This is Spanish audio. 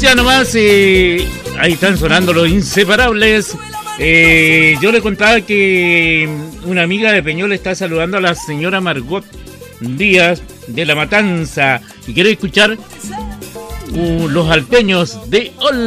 decía nomás, ahí están sonando los inseparables. Yo le contaba que una amiga de Peñol está saludando a la señora Margot Díaz de La Matanza y quiere escuchar los alteños de